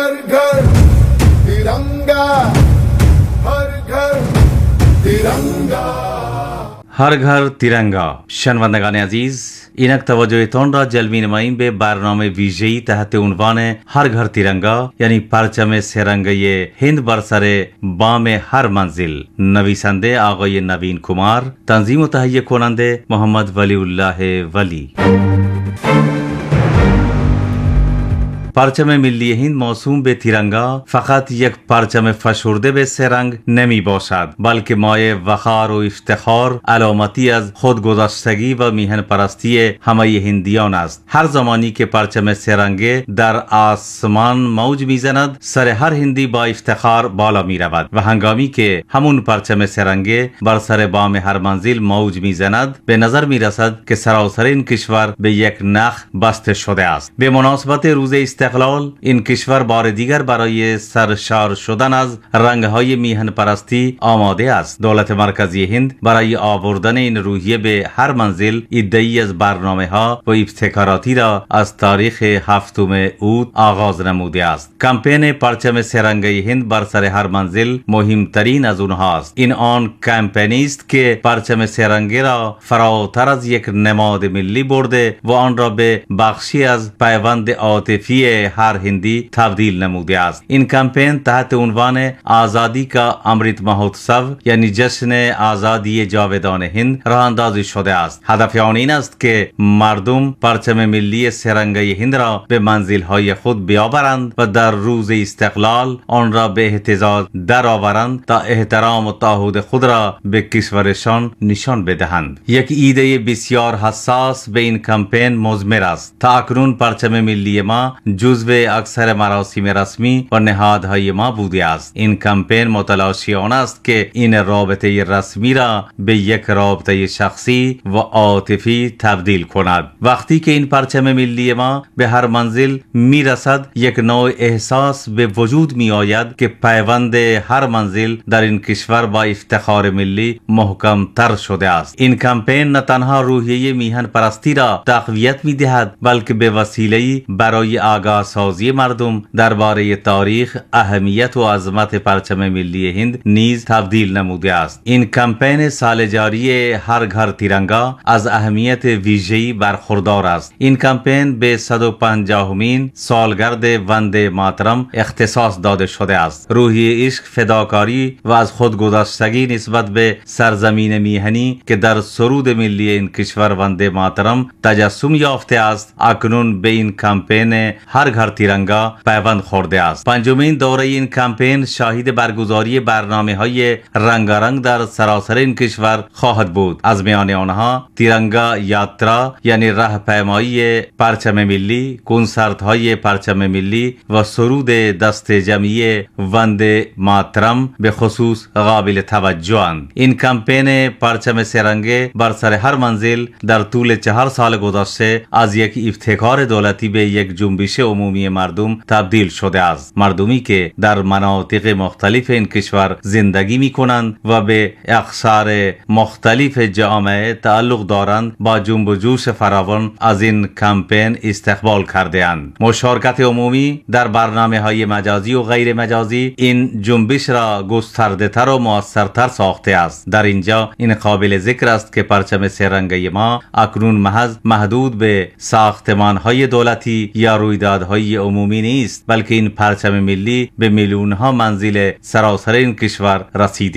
हर घर तिरंगा, हर घर तिरंगा. हर घर तिरंगा. शनवंदगान अजीज, इनक तवज्जोहतोन را جلوی نماییم به برنامه ویژه‌ای تحت عنوان هر घर तिरंगा یعنی پرچم سه‌رنگی هند بر سر بام هر منزل. نویسنده آقای نوین کمار، تنظیم و تهیه کننده محمد ولی الله ولی. پرچم ملی هند موسوم به تیرنگا فقط یک پرچم فشرده به سه رنگ نمی باشد، بلکه مایه وقار و افتخار، علامتی از خودگذشتگی و میهن پرستی همه هندیان است. هر زمانی که پرچم سه رنگه در آسمان موج میزند، سر هر هندی با افتخار بالا می رود و هنگامی که همون پرچم سه رنگه بر سر بام هر منزل موج میزند، به نظر می رسد که سراسر این کشور به یک نخ بسته شده است. به مناسبت روز استقلال این کشور بار دیگر برای سرشار شدن از رنگهای میهن پرستی آماده است. دولت مرکزی هند برای آوردن این روحیه به هر منزل عده‌ای از برنامه ها و ابتکاراتی را از تاریخ 7 اوت آغاز نموده است. کمپین پرچم سه‌رنگی هند بر سر هر منزل مهمترین از اونها است. این آن کمپینی است که پرچم سه‌رنگی را فراتر از یک نماد ملی برده و آن را به بخشی از پیوند عاطفی هر هندی تبدیل نموده است. این کمپین تحت عنوان آزادی کا امرت مهوتسو یعنی جشن آزادی جاودان هند راه اندازی شده است. هدف آن این است که مردم پرچم ملی سه‌رنگی هند را به منزل‌های خود بیاورند و در روز استقلال آن را به اهتزاز درآورند تا احترام و تعهد خود را به کشورشان نشان بدهند. یک ایده بسیار حساس به این کمپین مضمر است. تا اکنون پرچم ملی ما جزو اکثر مراسم رسمی و نهادهای ما بوده است. این کمپین متلاشی آن است که این رابطه رسمی را به یک رابطه شخصی و عاطفی تبدیل کند. وقتی که این پرچم ملی ما به هر منزل می رسد، یک نوع احساس به وجود می آید که پیوند هر منزل در این کشور با افتخار ملی محکم تر شده است. این کمپین نه تنها روحیه میهن پرستی را تقویت می دهد، بلکه به وسیله برای آگاه سازی مردم درباره تاریخ، اهمیت و عظمت پرچم ملی هند نیز تبدیل نموده است. این کمپین سال جاری هر घर तिरंगा از اهمیت ویژه‌ای برخوردار است. این کمپین به 150مین سالگرد وندے ماترم اختصاص داده شده است. روحی عشق، فداکاری و از خودگذشتگی نسبت به سرزمین میهنی که در سرود ملی این کشور وندے ماترم تجسم یافته است، اکنون به این کمپین هر घर तिरंगा پیوند خورده است. پنجمین دوره این کمپین شاهد برگزاری برنامه‌های رنگارنگ در سراسر این کشور خواهد بود. از میان آنها تیرنگا یاترا یعنی راهپیمایی پرچم ملی، کنسرت‌های پرچم ملی و سرود دست جمعی وندے ماترم به خصوص قابل توجه‌اند. این کمپین پرچم سه‌رنگی بر سر هر منزل در طول 4 سال گذشته از یک ابتکار دولتی به یک جنبش عمومی مردم تبدیل شده است. مردمی که در مناطق مختلف این کشور زندگی می کنند و به اقشار مختلف جامعه تعلق دارند، با جنب و جوش فراوان از این کمپین استقبال کرده اند. مشارکت عمومی در برنامه‌های مجازی و غیر مجازی این جنبش را گسترده تر و مؤثرتر ساخته است. در اینجا این قابل ذکر است که پرچم سه‌رنگی ما اکنون محض محدود به ساختمان‌های دولتی یا رویدادهای عمومی نیست، بلکه این پرچم ملی به میلیون‌ها منزل سراسر این کشور رسیده